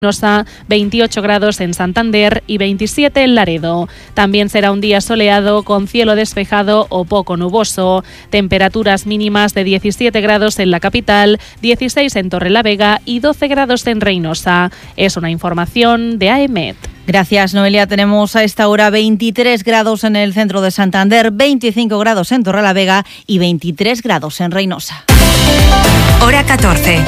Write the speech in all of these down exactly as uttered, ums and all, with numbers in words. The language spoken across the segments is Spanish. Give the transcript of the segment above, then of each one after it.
Reynosa, veintiocho grados en Santander y veintisiete en Laredo. También será un día soleado con cielo despejado o poco nuboso. Temperaturas mínimas de diecisiete grados en la capital, dieciséis en Torrelavega y doce grados en Reynosa. Es una información de AEMET. Gracias, Noelia. Tenemos a esta hora veintitrés grados en el centro de Santander, veinticinco grados en Torrelavega y veintitrés grados en Reynosa. Hora catorce.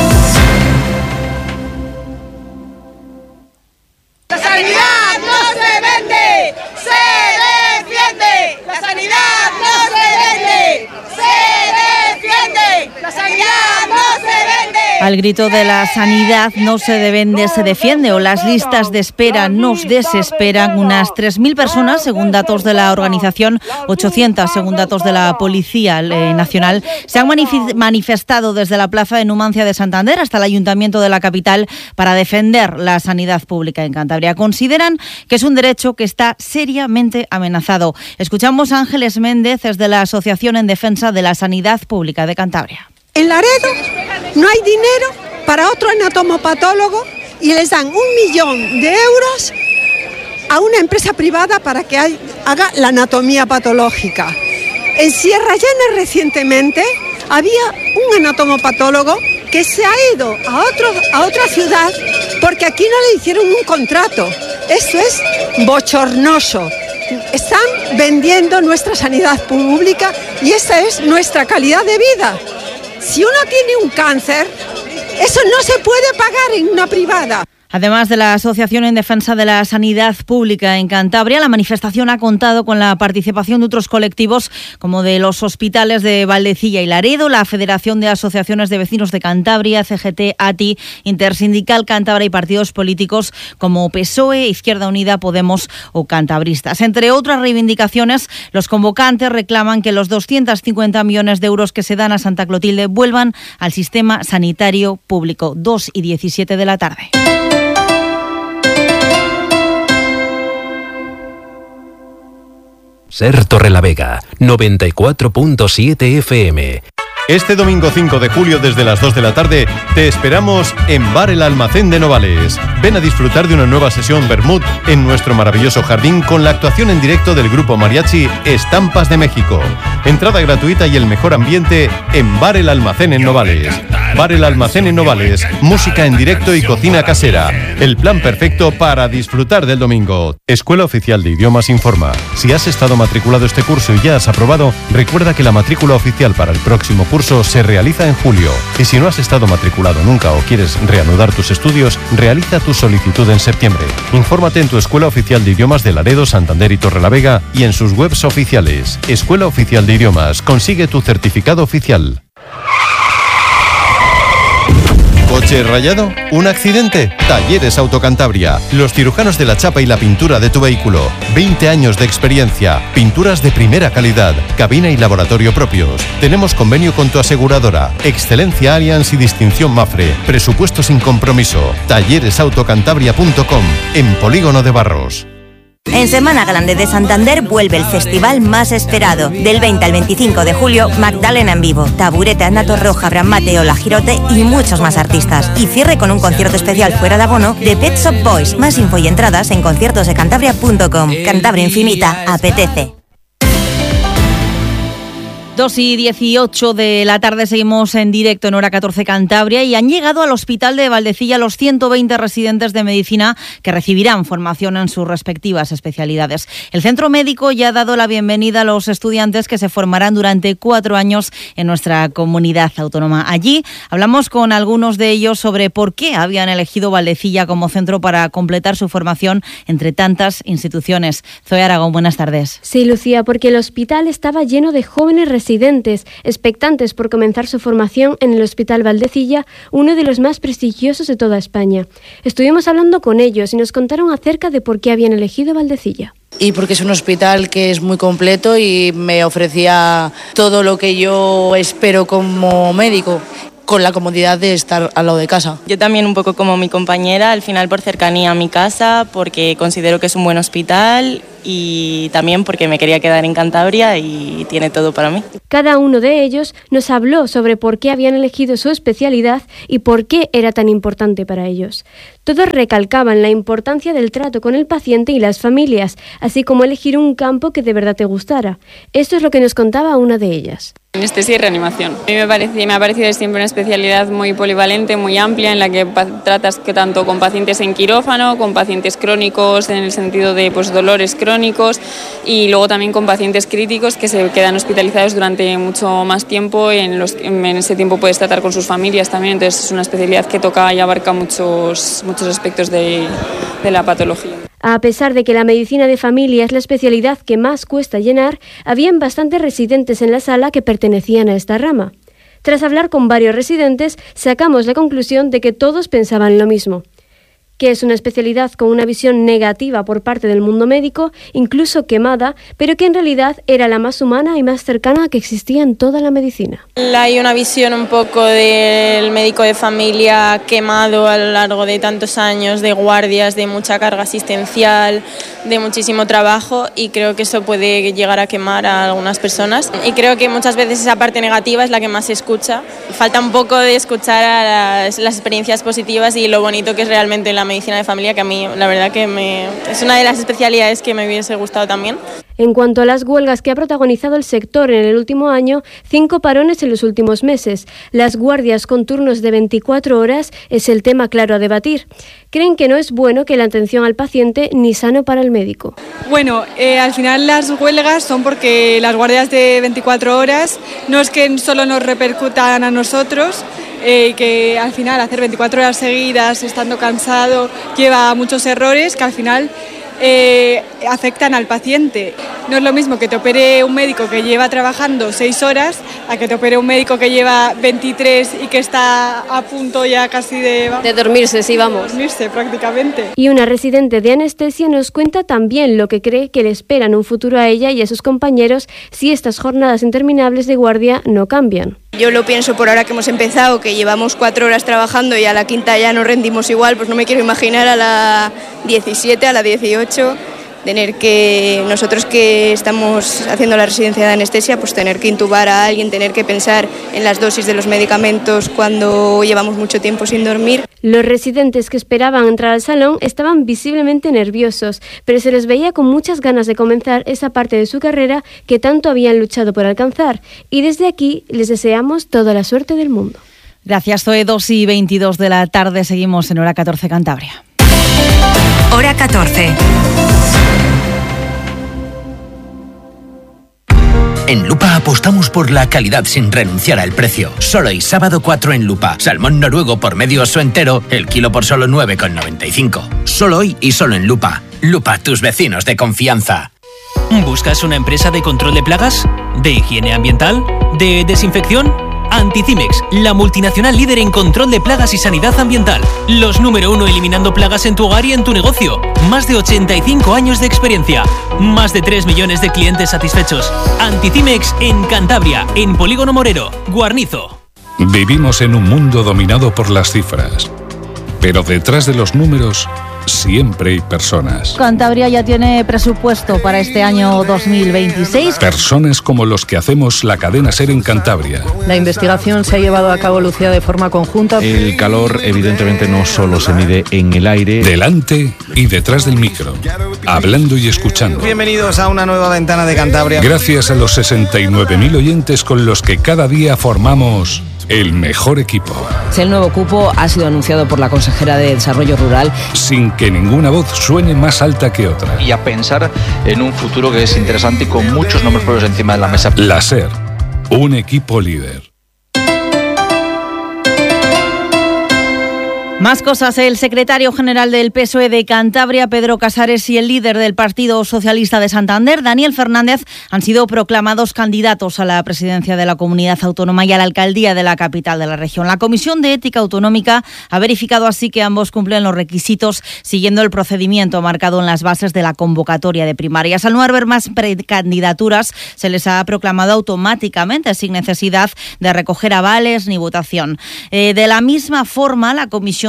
La sanidad no se vende, se defiende. La sanidad no se vende, se defiende. La sanidad no se vende. Al grito de la sanidad no se vende, se defiende, o las listas de espera nos desesperan, unas tres mil personas, según datos de la organización, ochocientas según datos de la Policía Nacional, se han manifestado desde la plaza de Numancia de Santander hasta el Ayuntamiento de la capital para defender la sanidad pública en Cantabria. Consideran que es un derecho que está seriamente amenazado. Escuchamos a Ángeles Méndez desde la Asociación en Defensa de la Sanidad Pública de Cantabria. En Laredo no hay dinero para otro anatomopatólogo y les dan un millón de euros a una empresa privada para que haga la anatomía patológica. En Sierra Llana recientemente había un anatomopatólogo que se ha ido a, otro, a otra ciudad porque aquí no le hicieron un contrato. Eso es bochornoso. Están vendiendo nuestra sanidad pública y esa es nuestra calidad de vida. Si uno tiene un cáncer, eso no se puede pagar en una privada. Además de la Asociación en Defensa de la Sanidad Pública en Cantabria, la manifestación ha contado con la participación de otros colectivos como de los hospitales de Valdecilla y Laredo, la Federación de Asociaciones de Vecinos de Cantabria, C G T, A T I, Intersindical Cántabra y partidos políticos como P S O E, Izquierda Unida, Podemos o Cantabristas. Entre otras reivindicaciones, los convocantes reclaman que los doscientos cincuenta millones de euros que se dan a Santa Clotilde vuelvan al sistema sanitario público. dos y diecisiete de la tarde. Ser Torrelavega, noventa y cuatro punto siete F M. Este domingo cinco de julio desde las dos de la tarde te esperamos en Bar El Almacén de Novales. Ven a disfrutar de una nueva sesión Vermut en nuestro maravilloso jardín con la actuación en directo del grupo mariachi Estampas de México. Entrada gratuita y el mejor ambiente en Bar El Almacén en Novales. Bar El Almacén en Novales, música en directo y cocina casera. El plan perfecto para disfrutar del domingo. Escuela Oficial de Idiomas informa. Si has estado matriculado este curso y ya has aprobado, recuerda que la matrícula oficial para el próximo curso se realiza en julio. Y si no has estado matriculado nunca o quieres reanudar tus estudios, realiza tu solicitud en septiembre. Infórmate en tu Escuela Oficial de Idiomas de Laredo, Santander y Torrelavega y en sus webs oficiales. Escuela Oficial de Idiomas. Consigue tu certificado oficial. ¿Coche rayado? ¿Un accidente? Talleres Autocantabria. Los cirujanos de la chapa y la pintura de tu vehículo. veinte años de experiencia. Pinturas de primera calidad. Cabina y laboratorio propios. Tenemos convenio con tu aseguradora. Excelencia Allianz y distinción Mafre. Presupuesto sin compromiso. talleres autocantabria punto com. En Polígono de Barros. En Semana Grande de Santander vuelve el festival más esperado. Del veinte al veinticinco de julio, Magdalena en vivo, Taburete, Ana Torroja, Abraham Mateo, La Girote y muchos más artistas. Y cierre con un concierto especial fuera de abono de Pet Shop Boys. Más info y entradas en conciertos de cantabria punto com. Cantabria Infinita, apetece. dos y dieciocho de la tarde seguimos en directo en Hora catorce Cantabria y han llegado al Hospital de Valdecilla los ciento veinte residentes de medicina que recibirán formación en sus respectivas especialidades. El centro médico ya ha dado la bienvenida a los estudiantes que se formarán durante cuatro años en nuestra comunidad autónoma. Allí hablamos con algunos de ellos sobre por qué habían elegido Valdecilla como centro para completar su formación entre tantas instituciones. Zoe Aragón, buenas tardes. Sí, Lucía, porque el hospital estaba lleno de jóvenes residentes residentes, expectantes por comenzar su formación en el Hospital Valdecilla, uno de los más prestigiosos de toda España. Estuvimos hablando con ellos y nos contaron acerca de por qué habían elegido Valdecilla. Y porque es un hospital que es muy completo y me ofrecía todo lo que yo espero como médico, con la comodidad de estar al lado de casa. Yo también un poco como mi compañera, al final por cercanía a mi casa, porque considero que es un buen hospital y también porque me quería quedar en Cantabria y tiene todo para mí. Cada uno de ellos nos habló sobre por qué habían elegido su especialidad y por qué era tan importante para ellos. Todos recalcaban la importancia del trato con el paciente y las familias, así como elegir un campo que de verdad te gustara. Esto es lo que nos contaba una de ellas. Anestesia y reanimación. A mí me, parece, me ha parecido siempre una especialidad muy polivalente, muy amplia, en la que pa- tratas que tanto con pacientes en quirófano, con pacientes crónicos en el sentido de pues, dolores crónicos, y luego también con pacientes críticos que se quedan hospitalizados durante mucho más tiempo y en, los, en ese tiempo puedes tratar con sus familias también. Entonces es una especialidad que toca y abarca muchos, muchos aspectos de, de la patología. A pesar de que la medicina de familia es la especialidad que más cuesta llenar, habían bastantes residentes en la sala que pertenecían a esta rama. Tras hablar con varios residentes, sacamos la conclusión de que todos pensaban lo mismo, que es una especialidad con una visión negativa por parte del mundo médico, incluso quemada, pero que en realidad era la más humana y más cercana que existía en toda la medicina. Hay una visión un poco del médico de familia quemado a lo largo de tantos años, de guardias, de mucha carga asistencial, de muchísimo trabajo, y creo que eso puede llegar a quemar a algunas personas. Y creo que muchas veces esa parte negativa es la que más se escucha. Falta un poco de escuchar a las, las experiencias positivas y lo bonito que es realmente la medicina de familia, que a mí la verdad que me, es una de las especialidades que me hubiese gustado también. En cuanto a las huelgas que ha protagonizado el sector en el último año, cinco parones en los últimos meses. Las guardias con turnos de veinticuatro horas es el tema claro a debatir. Creen que no es bueno que la atención al paciente ni sano para el médico. Bueno, eh, al final las huelgas son porque las guardias de veinticuatro horas no es que solo nos repercutan a nosotros, eh, que al final hacer veinticuatro horas seguidas estando cansado lleva a muchos errores que al final Eh, afectan al paciente. No es lo mismo que te opere un médico que lleva trabajando seis horas a que te opere un médico que lleva veintitrés y que está a punto ya casi de... De dormirse, sí, vamos. Dormirse prácticamente. Y una residente de anestesia nos cuenta también lo que cree que le espera en un futuro a ella y a sus compañeros si estas jornadas interminables de guardia no cambian. Yo lo pienso por ahora que hemos empezado, que llevamos cuatro horas trabajando y a la quinta ya no rendimos igual, pues no me quiero imaginar a la diecisiete, a la dieciocho, tener que, nosotros que estamos haciendo la residencia de anestesia, pues tener que intubar a alguien, tener que pensar en las dosis de los medicamentos cuando llevamos mucho tiempo sin dormir. Los residentes que esperaban entrar al salón estaban visiblemente nerviosos, pero se les veía con muchas ganas de comenzar esa parte de su carrera que tanto habían luchado por alcanzar. Y desde aquí les deseamos toda la suerte del mundo. Gracias, Zoe. dos y veintidós de la tarde, seguimos en Hora catorce Cantabria. Hora catorce. En Lupa apostamos por la calidad sin renunciar al precio. Solo hoy sábado cuatro en Lupa. Salmón noruego por medio oso entero, el kilo por solo nueve con noventa y cinco. Solo hoy y solo en Lupa. Lupa, tus vecinos de confianza. ¿Buscas una empresa de control de plagas? ¿De higiene ambiental? ¿De desinfección? Anticimex, la multinacional líder en control de plagas y sanidad ambiental. Los número uno eliminando plagas en tu hogar y en tu negocio. Más de ochenta y cinco años de experiencia. Más de tres millones de clientes satisfechos. Anticimex en Cantabria, en Polígono Morero, Guarnizo. Vivimos en un mundo dominado por las cifras. Pero detrás de los números siempre hay personas. Cantabria ya tiene presupuesto para este año dos mil veintiséis. Personas como los que hacemos la cadena SER en Cantabria. La investigación se ha llevado a cabo, Lucía, de forma conjunta. El calor evidentemente no solo se mide en el aire. Delante y detrás del micro, hablando y escuchando. Bienvenidos a una nueva ventana de Cantabria. Gracias a los sesenta y nueve mil oyentes con los que cada día formamos el mejor equipo. El nuevo cupo ha sido anunciado por la consejera de Desarrollo Rural. Sin que ninguna voz suene más alta que otra. Y a pensar en un futuro que es interesante y con muchos nombres propios encima de la mesa. La SER, un equipo líder. Más cosas. El secretario general del P S O E de Cantabria, Pedro Casares, y el líder del Partido Socialista de Santander, Daniel Fernández, han sido proclamados candidatos a la presidencia de la Comunidad Autónoma y a la alcaldía de la capital de la región. La Comisión de Ética Autonómica ha verificado así que ambos cumplen los requisitos siguiendo el procedimiento marcado en las bases de la convocatoria de primarias. Al no haber más precandidaturas, se les ha proclamado automáticamente sin necesidad de recoger avales ni votación. Eh, de la misma forma, la Comisión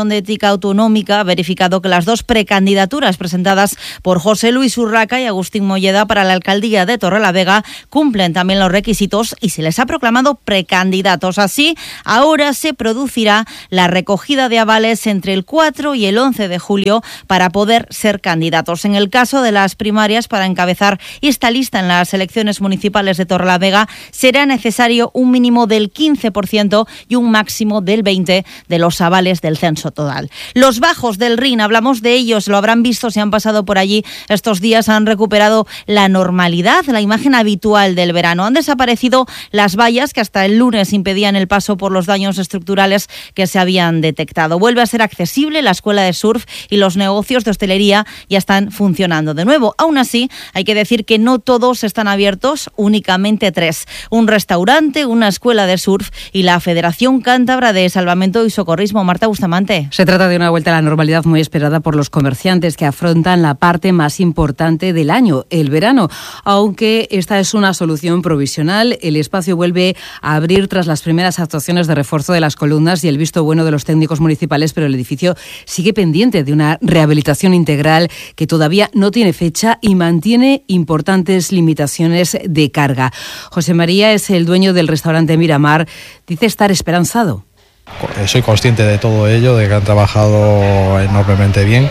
Comisión de Ética Autonómica ha verificado que las dos precandidaturas presentadas por José Luis Urraca y Agustín Molleda para la alcaldía de Torrelavega cumplen también los requisitos y se les ha proclamado precandidatos. Así, ahora se producirá la recogida de avales entre el cuatro y el once de julio para poder ser candidatos. En el caso de las primarias, para encabezar esta lista en las elecciones municipales de Torrelavega, será necesario un mínimo del quince por ciento y un máximo del veinte por ciento de los avales del censo total. Los bajos del Rin, hablamos de ellos, lo habrán visto si han pasado por allí estos días, han recuperado la normalidad, la imagen habitual del verano. Han desaparecido las vallas que hasta el lunes impedían el paso por los daños estructurales que se habían detectado. Vuelve a ser accesible la escuela de surf y los negocios de hostelería ya están funcionando de nuevo. Aún así, hay que decir que no todos están abiertos, únicamente tres. Un restaurante, una escuela de surf y la Federación Cántabra de Salvamento y Socorrismo. Marta Bustamante. Se trata de una vuelta a la normalidad muy esperada por los comerciantes que afrontan la parte más importante del año, el verano. Aunque esta es una solución provisional, el espacio vuelve a abrir tras las primeras actuaciones de refuerzo de las columnas y el visto bueno de los técnicos municipales, pero el edificio sigue pendiente de una rehabilitación integral que todavía no tiene fecha y mantiene importantes limitaciones de carga. José María es el dueño del restaurante Miramar, dice estar esperanzado. Soy consciente de todo ello, de que han trabajado enormemente bien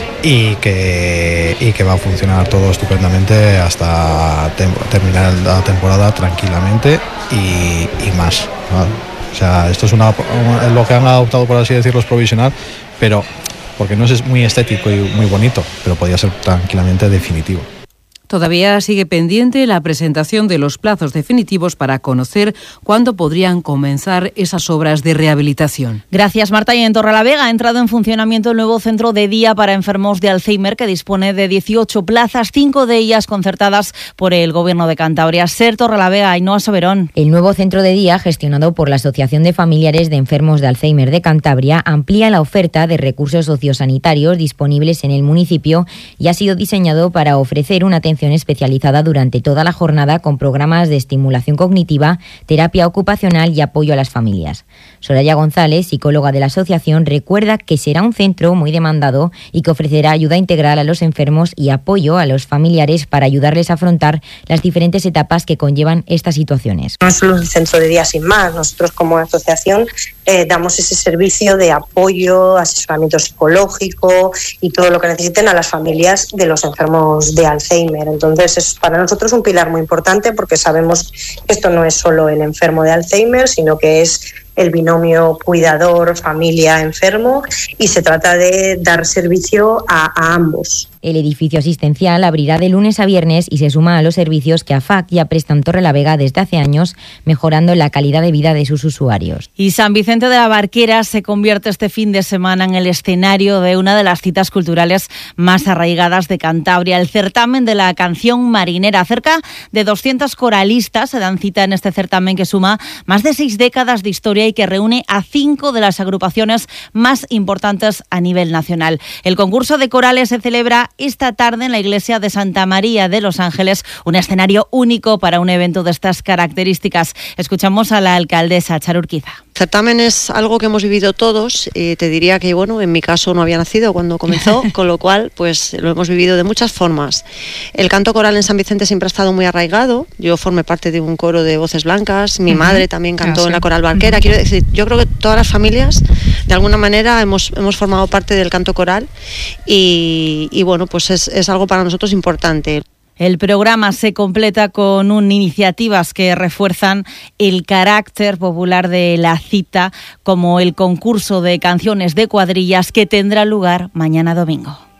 y que, y que va a funcionar todo estupendamente hasta tem- terminar la temporada tranquilamente y, y más, ¿vale? O sea, esto es una, una, lo que han adoptado, por así decirlo, es provisional, pero porque no es muy estético y muy bonito, pero podría ser tranquilamente definitivo. Todavía sigue pendiente la presentación de los plazos definitivos para conocer cuándo podrían comenzar esas obras de rehabilitación. Gracias, Marta. Y en Torrelavega ha entrado en funcionamiento el nuevo centro de día para enfermos de Alzheimer que dispone de dieciocho plazas, cinco de ellas concertadas por el Gobierno de Cantabria. Ser Torrelavega, Ainhoa Soberón. El nuevo centro de día, gestionado por la Asociación de Familiares de Enfermos de Alzheimer de Cantabria, amplía la oferta de recursos sociosanitarios disponibles en el municipio y ha sido diseñado para ofrecer una atención especializada durante toda la jornada con programas de estimulación cognitiva, terapia ocupacional y apoyo a las familias. Soraya González, psicóloga de la asociación, recuerda que será un centro muy demandado y que ofrecerá ayuda integral a los enfermos y apoyo a los familiares para ayudarles a afrontar las diferentes etapas que conllevan estas situaciones. No es solo un centro de día sin más, nosotros como asociación eh, damos ese servicio de apoyo, asesoramiento psicológico y todo lo que necesiten a las familias de los enfermos de Alzheimer. Entonces es para nosotros un pilar muy importante porque sabemos que esto no es solo el enfermo de Alzheimer, sino que es el binomio cuidador, familia, enfermo, y se trata de dar servicio a, a ambos. El edificio asistencial abrirá de lunes a viernes y se suma a los servicios que A F A C ya presta en Torrelavega desde hace años, mejorando la calidad de vida de sus usuarios. Y San Vicente de la Barquera se convierte este fin de semana en el escenario de una de las citas culturales más arraigadas de Cantabria, el certamen de la canción marinera. Cerca de doscientos coralistas se dan cita en este certamen que suma más de seis décadas de historia y que reúne a cinco de las agrupaciones más importantes a nivel nacional. El concurso de corales se celebra esta tarde en la iglesia de Santa María de Los Ángeles, un escenario único para un evento de estas características. Escuchamos a la alcaldesa, Charo Urquiza. El certamen es algo que hemos vivido todos y te diría que, bueno, en mi caso no había nacido cuando comenzó, con lo cual pues lo hemos vivido de muchas formas. El canto coral en San Vicente siempre ha estado muy arraigado. Yo formé parte de un coro de voces blancas, mi uh-huh. madre también cantó ah, sí. en la coral Barquera. Uh-huh. Quiero decir, yo creo que todas las familias de alguna manera hemos, hemos formado parte del canto coral y, y bueno, pues es, es algo para nosotros importante. El programa se completa con un, iniciativas que refuerzan el carácter popular de la cita, como el concurso de canciones de cuadrillas que tendrá lugar mañana domingo.